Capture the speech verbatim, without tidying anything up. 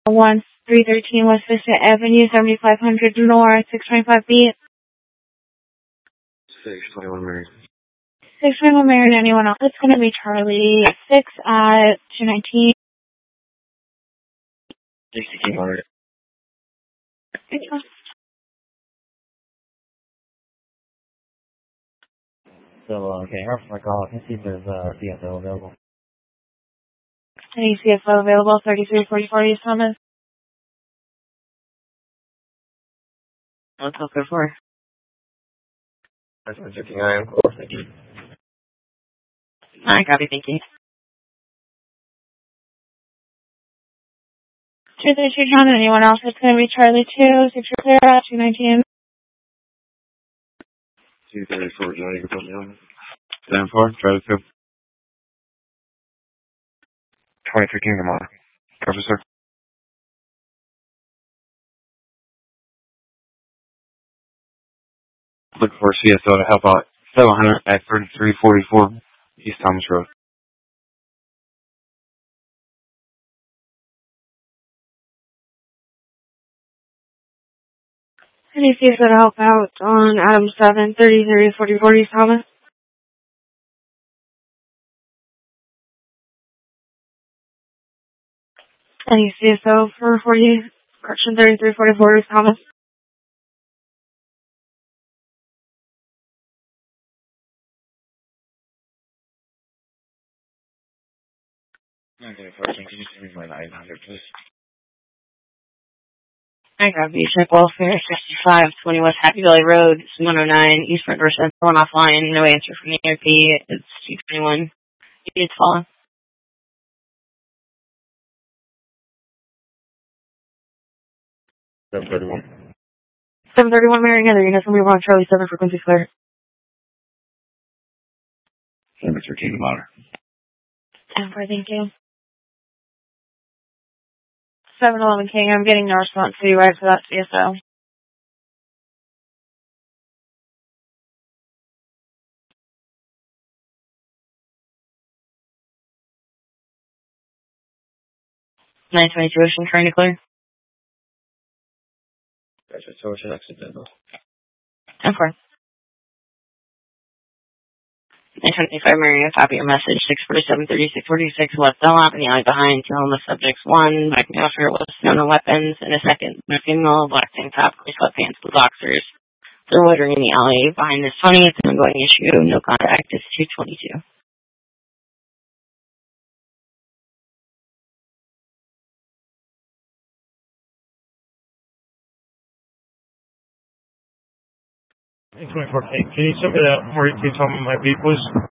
one three thirteen West Vista Avenue, seventy-five hundred North, six twenty-five B. six twenty-one Marion. six twenty-one Marion, anyone else? It's going to be Charlie six at two nineteen. sixteen hundred. So, uh, okay, hurry for my call. I can see if there's uh, C S O available. Any C S O available? thirty-three forty-four East Thomas. What's up there for? That's one fifty-nine. Cool, thank you. I copy, thank you. two thirty-two John, anyone else? It's going to be Charlie two, six clear at two nineteen. two thirty-four John, you can put me on. seven four, Charlie two. twenty-three Kingdom Honor. Copy, sir. Looking for a C S O to help out seven hundred at thirty-three forty-four East Thomas Road. Any C S O to help out on Adam seven, thirty-three forty-four East Thomas. Any C S O for forty, correction thirty-three forty-four East Thomas. Okay, fourteen, can you send me my nine hundred, please? I copy. Check welfare, fifty-five twenty West Happy Valley Road, it's one oh nine, East Front Door, one offline, no answer from the A R P, it's two twenty-one. It's falling. seven thirty-one. seven thirty-one Marion Heather, you know somebody wrong, Charlie seven, frequency clear. seventy-three Kingdom Honor. And for thank you. seven eleven King, I'm getting no response to you right for that C S O. nine twenty-two Ocean, trying to clear. That's a social accidental. ten four. nine twenty-five Marion, copy your message, six forty-seven thirty-six forty-six West Dunlop, in the alley behind, killing the subjects one, back me offer with no no weapons, in a second, my female, black tank top, gray sweatpants, blue boxers. They're loitering in the alley behind this twenty, it's an ongoing issue, no contact, it's two twenty-two. twenty-four K. Can you send me that more details on my beat, please?